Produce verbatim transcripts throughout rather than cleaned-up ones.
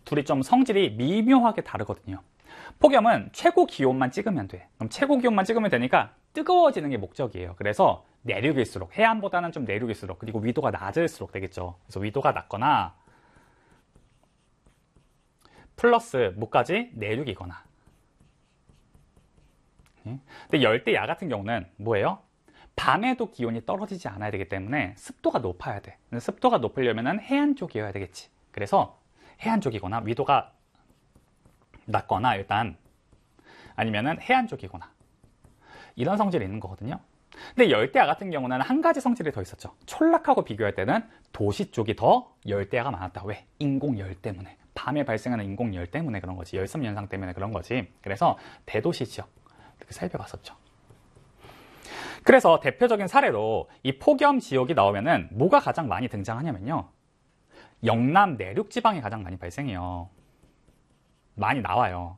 둘이 좀 성질이 미묘하게 다르거든요. 폭염은 최고 기온만 찍으면 돼. 그럼 최고 기온만 찍으면 되니까 뜨거워지는 게 목적이에요. 그래서 내륙일수록, 해안보다는 좀 내륙일수록, 그리고 위도가 낮을수록 되겠죠. 그래서 위도가 낮거나 플러스 뭐까지? 내륙이거나. 근데 열대야 같은 경우는 뭐예요? 밤에도 기온이 떨어지지 않아야 되기 때문에 습도가 높아야 돼. 습도가 높으려면 해안 쪽이어야 되겠지. 그래서 해안 쪽이거나 위도가 낮거나 일단 아니면은 해안 쪽이거나 이런 성질이 있는 거거든요. 근데 열대야 같은 경우는 한 가지 성질이 더 있었죠. 촌락하고 비교할 때는 도시 쪽이 더 열대야가 많았다. 왜? 인공열 때문에. 밤에 발생하는 인공열 때문에 그런 거지. 열섬 현상 때문에 그런 거지. 그래서 대도시 지역 이렇게 살펴봤었죠. 그래서 대표적인 사례로 이 폭염 지역이 나오면은 뭐가 가장 많이 등장하냐면요. 영남 내륙 지방이 가장 많이 발생해요. 많이 나와요.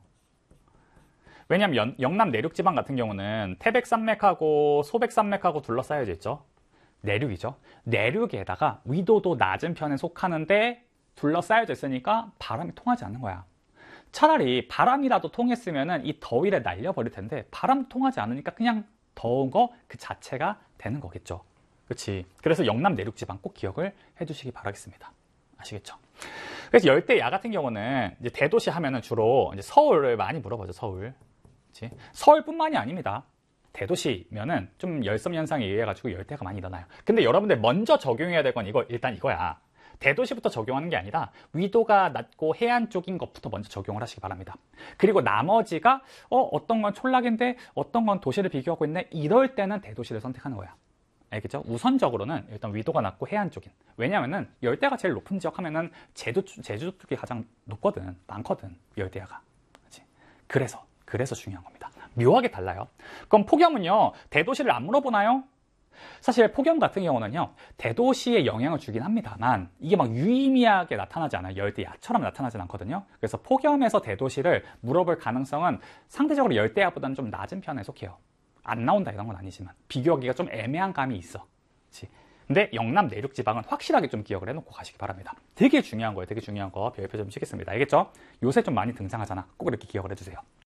왜냐하면 영남 내륙 지방 같은 경우는 태백산맥하고 소백산맥하고 둘러싸여져 있죠. 내륙이죠. 내륙에다가 위도도 낮은 편에 속하는데 둘러싸여져 있으니까 바람이 통하지 않는 거야. 차라리 바람이라도 통했으면 이 더위를 날려버릴 텐데 바람도 통하지 않으니까 그냥 더운 거 그 자체가 되는 거겠죠. 그렇지. 그래서 영남 내륙 지방 꼭 기억을 해주시기 바라겠습니다. 아시겠죠? 그래서 열대야 같은 경우는 이제 대도시 하면은 주로 이제 서울을 많이 물어보죠. 서울. 그렇지? 서울뿐만이 아닙니다. 대도시면은 좀 열섬 현상에 의해 가지고 열대가 많이 일어나요. 근데 여러분들 먼저 적용해야 될 건 이거 일단 이거야. 대도시부터 적용하는 게 아니라 위도가 낮고 해안 쪽인 것부터 먼저 적용을 하시기 바랍니다. 그리고 나머지가 어, 어떤 건 촌락인데 어떤 건 도시를 비교하고 있네. 이럴 때는 대도시를 선택하는 거야. 알겠죠? 우선적으로는 일단 위도가 낮고 해안 쪽인. 왜냐하면은 열대가 제일 높은 지역 하면은 제주, 제주도 쪽이 가장 높거든. 많거든. 열대야가. 그렇지? 그래서, 그래서 중요한 겁니다. 묘하게 달라요. 그럼 폭염은요, 대도시를 안 물어보나요? 사실 폭염 같은 경우는요, 대도시에 영향을 주긴 합니다만 이게 막 유의미하게 나타나지 않아요. 열대야처럼 나타나진 않거든요. 그래서 폭염에서 대도시를 물어볼 가능성은 상대적으로 열대야보다는 좀 낮은 편에 속해요. 안 나온다 이런 건 아니지만 비교하기가 좀 애매한 감이 있어. 그치? 근데 영남 내륙 지방은 확실하게 좀 기억을 해놓고 가시기 바랍니다. 되게 중요한 거예요. 되게 중요한 거 별표 좀 치겠습니다. 알겠죠? 요새 좀 많이 등장하잖아. 꼭 이렇게 기억을 해주세요.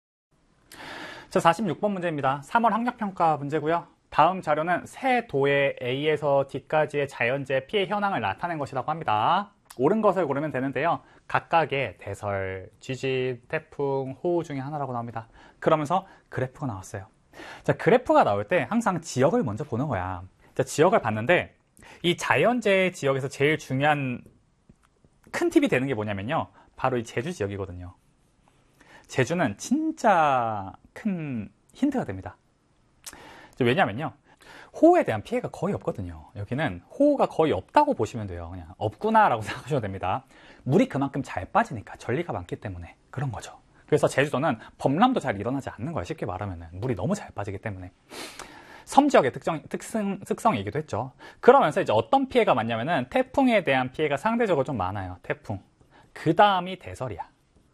자, 사십육 번 문제입니다. 삼월 학력평가 문제고요. 다음 자료는 세 도의 A에서 D까지의 자연재해 피해 현황을 나타낸 것이라고 합니다. 옳은 것을 고르면 되는데요. 각각의 대설, 지진, 태풍, 호우 중에 하나라고 나옵니다. 그러면서 그래프가 나왔어요. 자, 그래프가 나올 때 항상 지역을 먼저 보는 거야. 자, 지역을 봤는데 이 자연재해 지역에서 제일 중요한 큰 팁이 되는 게 뭐냐면요. 바로 이 제주 지역이거든요. 제주는 진짜 큰 힌트가 됩니다. 왜냐면요. 호우에 대한 피해가 거의 없거든요. 여기는 호우가 거의 없다고 보시면 돼요. 그냥 없구나 라고 생각하셔도 됩니다. 물이 그만큼 잘 빠지니까 전리가 많기 때문에 그런 거죠. 그래서 제주도는 범람도 잘 일어나지 않는 거예요. 쉽게 말하면 물이 너무 잘 빠지기 때문에. 섬 지역의 특정, 특성, 특성이기도 했죠. 그러면서 이제 어떤 피해가 많냐면은 태풍에 대한 피해가 상대적으로 좀 많아요. 태풍. 그 다음이 대설이야.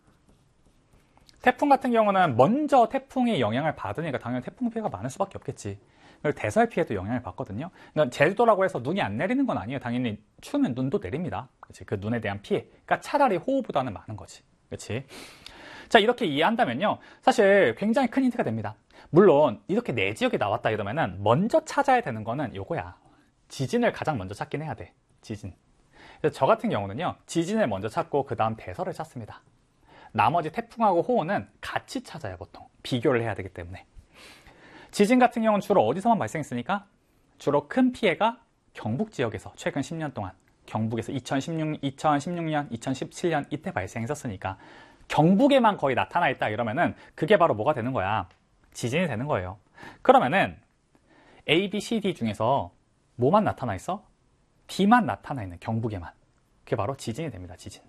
태풍 같은 경우는 먼저 태풍의 영향을 받으니까 당연히 태풍 피해가 많을 수밖에 없겠지. 그리고 대설 피해도 영향을 받거든요. 그러니까 제주도라고 해서 눈이 안 내리는 건 아니에요. 당연히 추우면 눈도 내립니다. 그치? 그 눈에 대한 피해. 그러니까 차라리 호우보다는 많은 거지. 그렇지? 자, 이렇게 이해한다면요. 사실 굉장히 큰 힌트가 됩니다. 물론 이렇게 네 지역이 나왔다 이러면은 먼저 찾아야 되는 거는 요거야. 지진을 가장 먼저 찾긴 해야 돼. 지진. 그래서 저 같은 경우는요. 지진을 먼저 찾고 그 다음 대설을 찾습니다. 나머지 태풍하고 호우는 같이 찾아요. 보통. 비교를 해야 되기 때문에. 지진 같은 경우는 주로 어디서만 발생했으니까? 주로 큰 피해가 경북 지역에서 최근 십 년 동안 경북에서 이천십육, 이천십육 년, 이천십칠 년 이때 발생했었으니까 경북에만 거의 나타나 있다 이러면은 그게 바로 뭐가 되는 거야? 지진이 되는 거예요. 그러면은 A, B, C, D 중에서 뭐만 나타나 있어? D만 나타나 있는 경북에만. 그게 바로 지진이 됩니다. 지진.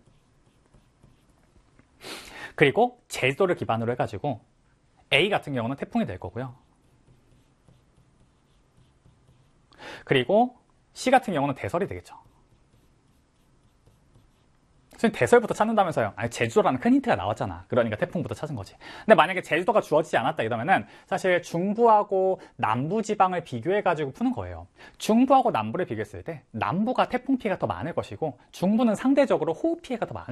그리고 제주도를 기반으로 해가지고 A 같은 경우는 태풍이 될 거고요. 그리고 C 같은 경우는 대설이 되겠죠. 선생님 대설부터 찾는다면서요. 아니, 제주도라는 큰 힌트가 나왔잖아. 그러니까 태풍부터 찾은 거지. 근데 만약에 제주도가 주어지지 않았다 이러면은 사실 중부하고 남부 지방을 비교해가지고 푸는 거예요. 중부하고 남부를 비교했을 때 남부가 태풍 피해가 더 많을 것이고 중부는 상대적으로 호우 피해가 더 많을